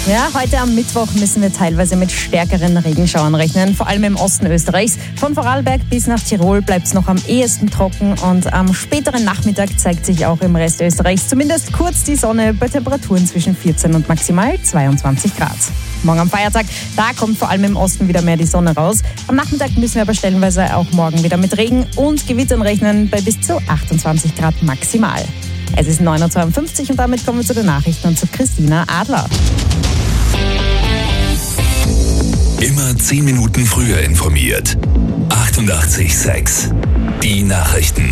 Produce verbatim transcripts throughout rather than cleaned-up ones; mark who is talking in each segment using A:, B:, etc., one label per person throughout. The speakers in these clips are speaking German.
A: Ja, heute am Mittwoch müssen wir teilweise mit stärkeren Regenschauern rechnen, vor allem im Osten Österreichs. Von Vorarlberg bis nach Tirol bleibt es noch am ehesten trocken und am späteren Nachmittag zeigt sich auch im Rest Österreichs zumindest kurz die Sonne bei Temperaturen zwischen vierzehn und maximal zweiundzwanzig Grad. Morgen am Feiertag, da kommt vor allem im Osten wieder mehr die Sonne raus. Am Nachmittag müssen wir aber stellenweise auch morgen wieder mit Regen und Gewittern rechnen bei bis zu achtundzwanzig Grad maximal. Es ist neun Uhr zweiundfünfzig und damit kommen wir zu den Nachrichten und zu Christina Adler.
B: Immer zehn Minuten früher informiert. achtundachtzig Komma sechs. Die Nachrichten.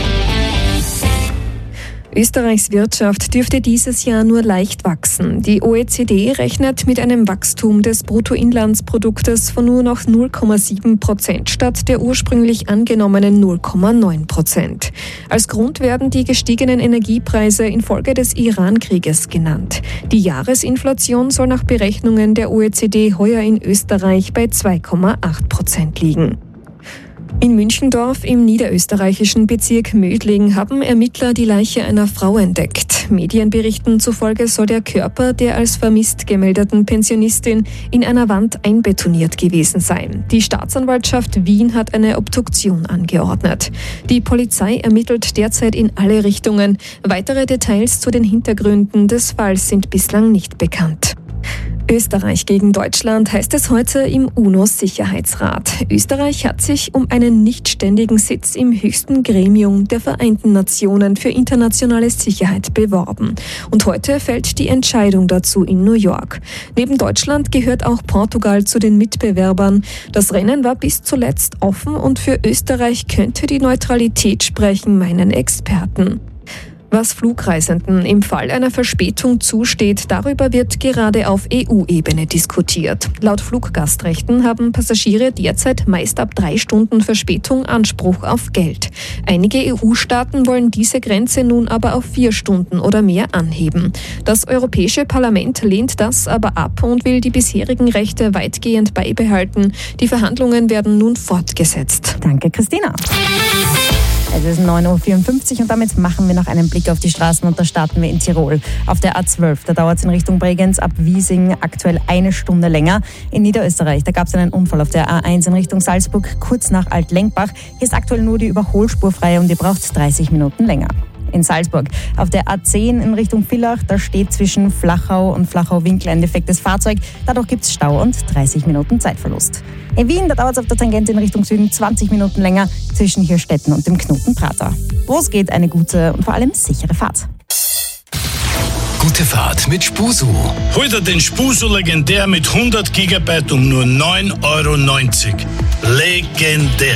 C: Österreichs Wirtschaft dürfte dieses Jahr nur leicht wachsen. Die O E C D rechnet mit einem Wachstum des Bruttoinlandsproduktes von nur noch null Komma sieben Prozent statt der ursprünglich angenommenen null Komma neun Prozent. Als Grund werden die gestiegenen Energiepreise infolge des Iran-Krieges genannt. Die Jahresinflation soll nach Berechnungen der O E C D heuer in Österreich bei zwei Komma acht Prozent liegen. In Münchendorf im niederösterreichischen Bezirk Mödling haben Ermittler die Leiche einer Frau entdeckt. Medienberichten zufolge soll der Körper der als vermisst gemeldeten Pensionistin in einer Wand einbetoniert gewesen sein. Die Staatsanwaltschaft Wien hat eine Obduktion angeordnet. Die Polizei ermittelt derzeit in alle Richtungen. Weitere Details zu den Hintergründen des Falls sind bislang nicht bekannt. Österreich gegen Deutschland heißt es heute im UNO-Sicherheitsrat. Österreich hat sich um einen nichtständigen Sitz im höchsten Gremium der Vereinten Nationen für internationale Sicherheit beworben. Und heute fällt die Entscheidung dazu in New York. Neben Deutschland gehört auch Portugal zu den Mitbewerbern. Das Rennen war bis zuletzt offen und für Österreich könnte die Neutralität sprechen, meinen Experten. Was Flugreisenden im Fall einer Verspätung zusteht, darüber wird gerade auf E U-Ebene diskutiert. Laut Fluggastrechten haben Passagiere derzeit meist ab drei Stunden Verspätung Anspruch auf Geld. Einige E U-Staaten wollen diese Grenze nun aber auf vier Stunden oder mehr anheben. Das Europäische Parlament lehnt das aber ab und will die bisherigen Rechte weitgehend beibehalten. Die Verhandlungen werden nun fortgesetzt.
A: Danke, Christina. Es ist neun Uhr vierundfünfzig und damit machen wir noch einen Blick auf die Straßen und da starten wir in Tirol. Auf der A zwölf, da dauert es in Richtung Bregenz ab Wiesing aktuell eine Stunde länger. In Niederösterreich, da gab es einen Unfall auf der A eins in Richtung Salzburg, kurz nach Altlenkbach. Hier ist aktuell nur die Überholspur frei und ihr braucht dreißig Minuten länger. In Salzburg. Auf der A zehn in Richtung Villach, da steht zwischen Flachau und Flachau-Winkel ein defektes Fahrzeug. Dadurch gibt es Stau und dreißig Minuten Zeitverlust. In Wien, da dauert es auf der Tangente in Richtung Süden zwanzig Minuten länger zwischen Hirstetten und dem Knoten Prater. Wo es geht, eine gute und vor allem sichere Fahrt.
B: Gute Fahrt mit Spusu.
D: Hol dir den Spusu Legendär mit hundert Gigabyte um nur neun Euro neunzig. Legendär.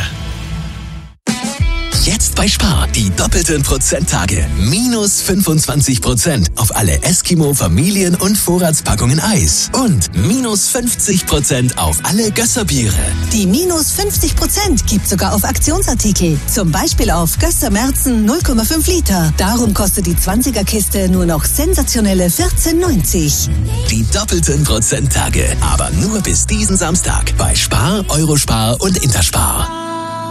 B: Jetzt bei Spar die doppelten Prozenttage. Minus fünfundzwanzig Prozent auf alle Eskimo, Familien- und Vorratspackungen Eis. Und minus fünfzig Prozent auf alle Gösserbiere.
E: Die minus fünfzig Prozent gibt sogar auf Aktionsartikel. Zum Beispiel auf Gösser Merzen null Komma fünf Liter. Darum kostet die zwanziger-Kiste nur noch sensationelle vierzehn neunzig.
B: Die doppelten Prozenttage. Aber nur bis diesen Samstag bei Spar, Eurospar und Interspar.